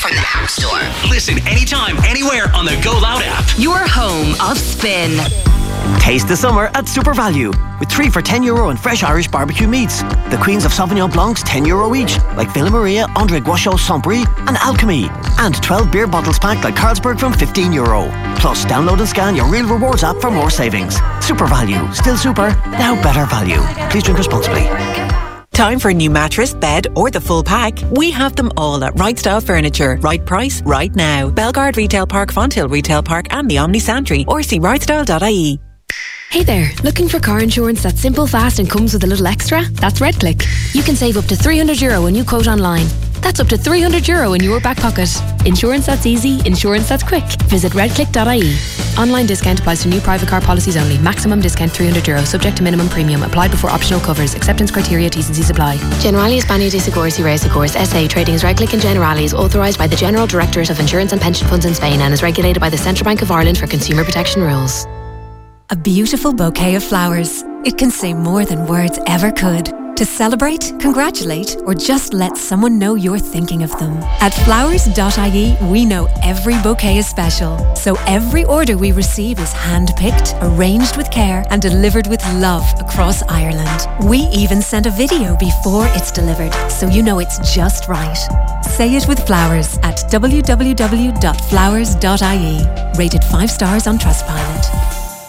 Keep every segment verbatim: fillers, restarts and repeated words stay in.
from the App Store. Listen anytime, anywhere on the Go Loud app. Your home of spin. Taste the summer at Super Value with three for ten euro and fresh Irish barbecue meats. The Queens of Sauvignon Blancs ten euro each, like Villa Maria, André Guachot, Saint-Brie and Alchemy. And twelve beer bottles packed like Carlsberg from fifteen euro. Plus, download and scan your Real Rewards app for more savings. Super Value, still super, now better value. Please drink responsibly. Time for a new mattress, bed or the full pack? We have them all at Right Style Furniture. Right price, right now. Belgard Retail Park, Fonthill Retail Park and the Omni Santry, or see right style dot I E. Hey there, looking for car insurance that's simple, fast and comes with a little extra? That's RedClick. You can save up to three hundred euro when you quote online. That's up to three hundred euro in your back pocket. Insurance that's easy, insurance that's quick. Visit red click dot I E. Online discount applies to new private car policies only. Maximum discount three hundred euro, subject to minimum premium. Applied before optional covers. Acceptance criteria, T's and C's apply. Generali Espana de Seguros y Reaseguros S A. Trading as RedClick and Generali is authorised by the General Directorate of Insurance and Pension Funds in Spain and is regulated by the Central Bank of Ireland for consumer protection rules. A beautiful bouquet of flowers. It can say more than words ever could. To celebrate, congratulate, or just let someone know you're thinking of them. At flowers dot I E, we know every bouquet is special. So every order we receive is hand-picked, arranged with care, and delivered with love across Ireland. We even send a video before it's delivered, so you know it's just right. Say it with flowers at w w w dot flowers dot I E. Rated five stars on Trustpilot.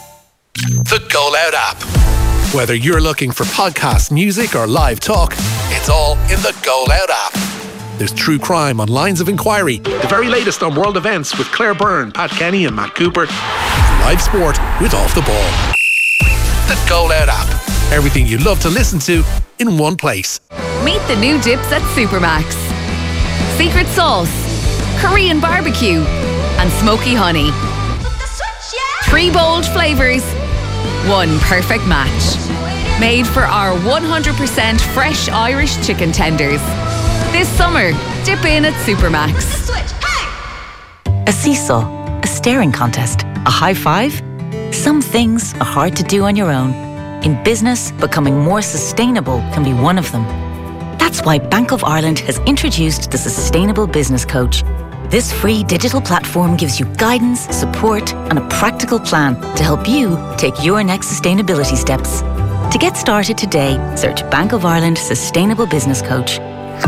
The Go Loud app. Whether you're looking for podcasts, music or live talk, it's all in the Go Loud app. There's true crime on Lines of Inquiry, the very latest on world events with Claire Byrne, Pat Kenny and Matt Cooper, and live sport with Off the Ball. The Go Loud app. Everything you love to listen to in one place. Meet the new dips at Supermax. Secret sauce, Korean barbecue and smoky honey. Three bold flavours, one perfect match. Made for our one hundred percent fresh Irish chicken tenders. This summer, dip in at Supermax. A seesaw, a staring contest, a high five. Some things are hard to do on your own. In business, becoming more sustainable can be one of them. That's why Bank of Ireland has introduced the Sustainable Business Coach. This free digital platform gives you guidance, support, and a practical plan to help you take your next sustainability steps. To get started today, search Bank of Ireland Sustainable Business Coach.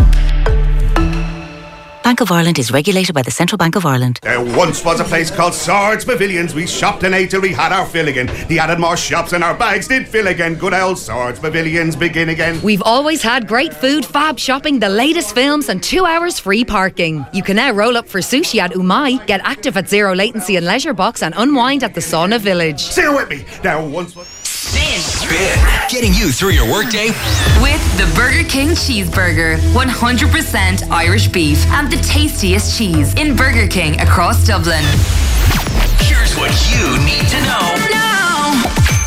Bank of Ireland is regulated by the Central Bank of Ireland. There once was a place called Swords Pavilions. We shopped and ate till we had our fill again. They added more shops and our bags did fill again. Good old Swords Pavilions begin again. We've always had great food, fab shopping, the latest films and two hours free parking. You can now roll up for sushi at Umai, get active at Zero Latency and Leisure Box and unwind at the Sauna Village. Say it with me. There once was... Spin. Spin. Getting you through your workday. With the Burger King Cheeseburger. one hundred percent Irish beef and the tastiest cheese in Burger King across Dublin. Here's what you need to know. Now.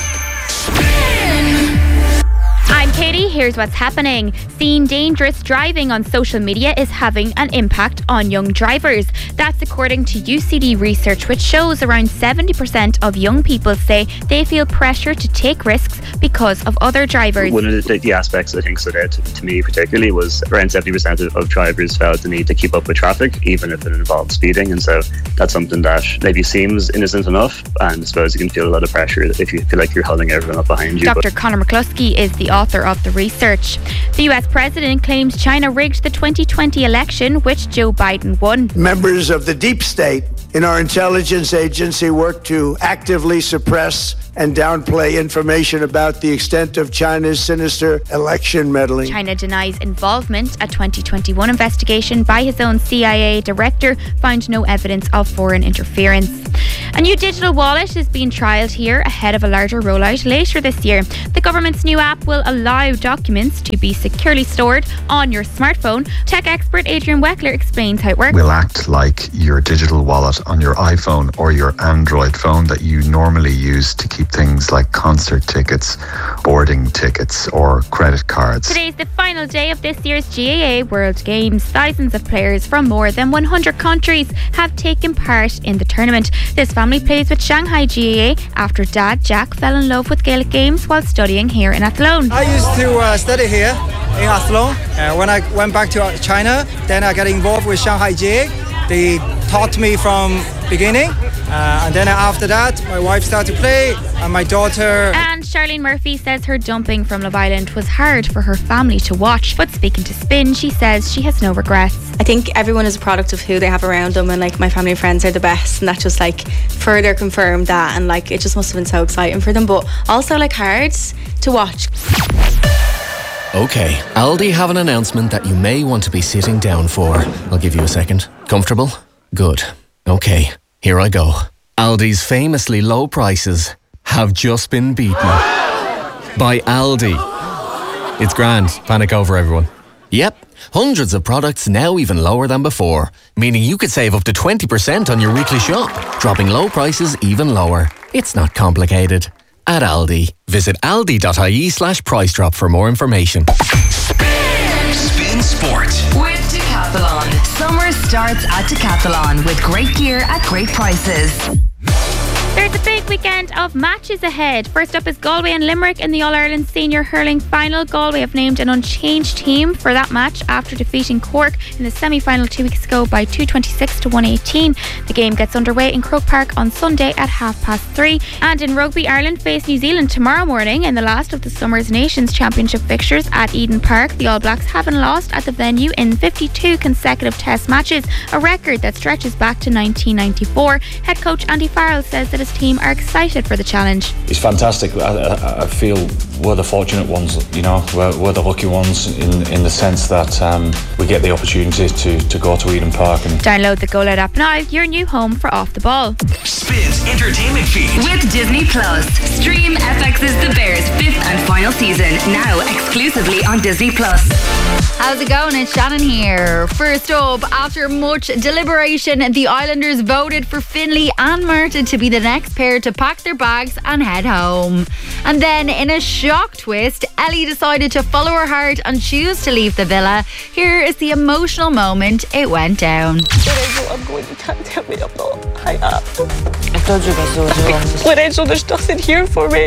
Spin. I'm Katie, here's what's happening. Seeing dangerous driving on social media is having an impact on young drivers. That's according to U C D research, which shows around seventy percent of young people say they feel pressure to take risks because of other drivers. One of the, the aspects I think stood out to, to me particularly was around seventy percent of, of drivers felt the need to keep up with traffic, even if it involved speeding. And so that's something that maybe seems innocent enough, and I suppose you can feel a lot of pressure if you feel like you're holding everyone up behind you. Doctor Conor McCluskey is the author of the research. The U S president claims China rigged the twenty twenty election, which Joe Biden won. Members of the deep state in our intelligence agency work to actively suppress and downplay information about the extent of China's sinister election meddling. China denies involvement. A twenty twenty-one investigation by his own C I A director found no evidence of foreign interference. A new digital wallet is being trialled here ahead of a larger rollout later this year. The government's new app will allow documents to be securely stored on your smartphone. Tech expert Adrian Weckler explains how it works. Will act like your digital wallet on your iPhone or your Android phone that you normally use to keep things like concert tickets, boarding tickets or credit cards. Today's the final day of this year's G A A World Games. Thousands of players from more than one hundred countries have taken part in the tournament. This family plays with Shanghai G A A after dad Jack fell in love with Gaelic games while studying here in Athlone. I used to uh, study here in Athlone. Uh, when I went back to China, then I got involved with Shanghai G A A. they taught me from beginning. Uh, and then after that, my wife started to play, and my daughter. And Charlene Murphy says her dumping from Love Island was hard for her family to watch. But speaking to Spin, she says she has no regrets. I think everyone is a product of who they have around them, and like my family and friends are the best, and that just like further confirmed that, and like it just must have been so exciting for them, but also like hard to watch. Okay, Aldi have an announcement that you may want to be sitting down for. I'll give you a second. Comfortable? Good. Okay, here I go. Aldi's famously low prices have just been beaten by Aldi. It's grand. Panic over, everyone. Yep, hundreds of products now even lower than before, meaning you could save up to twenty percent on your weekly shop, dropping low prices even lower. It's not complicated. At Aldi. Visit aldi.ie slash price drop for more information. Spin, Spin Sport with Decathlon. Summer starts at Decathlon with great gear at great prices. There's a big weekend of matches ahead. First up is Galway and Limerick in the All-Ireland Senior Hurling Final. Galway have named an unchanged team for that match after defeating Cork in the semi-final two weeks ago by two twenty-six to one eighteen. The game gets underway in Croke Park on Sunday at half past three. And in rugby, Ireland face New Zealand tomorrow morning in the last of the summer's Nations Championship fixtures at Eden Park. The All Blacks haven't lost at the venue in fifty-two consecutive test matches, a record that stretches back to nineteen ninety-four. Head coach Andy Farrell says that his team are excited for the challenge. It's fantastic. I, I, I feel we're the fortunate ones, you know, we're, we're the lucky ones in, in the sense that um, we get the opportunity to, to go to Eden Park. And download the Go Loud app now, your new home for Off the Ball. Spins entertainment feed with Disney Plus. Stream F X's The Bears fifth and final season now exclusively on Disney Plus. How's it going? It's Shannon here. First up, after much deliberation, the Islanders voted for Finlay and Martin to be the next pair to pack their bags and head home. And then, in a shock twist, Ellie decided to follow her heart and choose to leave the villa. Here is the emotional moment it went down. When I go, I'm going, you can't tell me I'm not high up. I told you guys it was wrong. When I know there's nothing here for me,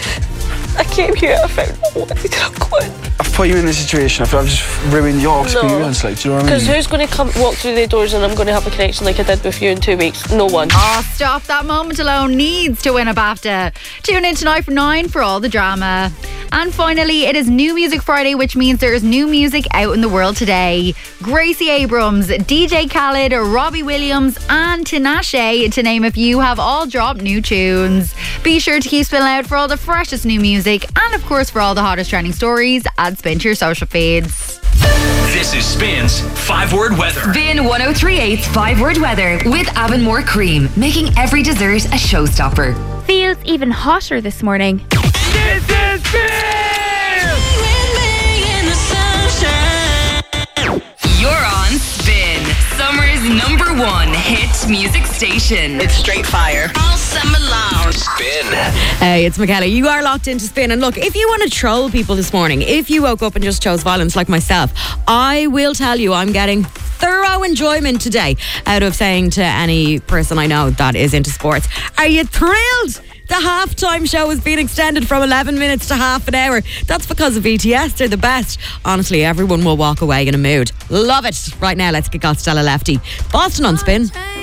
I came here, I found I wanted to quit. I've put you in this situation. I feel I've just ruined your experience, no. Like, do you know what I mean? Because who's going to come walk through the doors and I'm going to have a connection like I did with you in two weeks? No one. Oh, stop. That moment alone needs to win a BAFTA. Tune in tonight from nine for all the drama. And finally, it is New Music Friday, which means there is new music out in the world today. Gracie Abrams, D J Khaled, Robbie Williams and Tinashe, to name a few, have all dropped new tunes. Be sure to keep spinning out for all the freshest new music and, of course, for all the hottest trending stories, add Spin to your social feeds. This is Spin's five-word weather. Spin one oh three point eight's five-word weather with Avonmore Cream, making every dessert a showstopper. Feels even hotter this morning. This is Spin! You're on Spin, summer's number one hit music station. It's straight fire. All summer long. Spin. Hey, it's Michaela. You are locked into Spin. And look, if you want to troll people this morning, if you woke up and just chose violence like myself, I will tell you I'm getting thorough enjoyment today out of saying to any person I know that is into sports, are you thrilled? The halftime show has been extended from eleven minutes to half an hour. That's because of B T S. They're the best. Honestly, everyone will walk away in a mood. Love it. Right now, let's kick off Stella Lefty. Boston on Spin.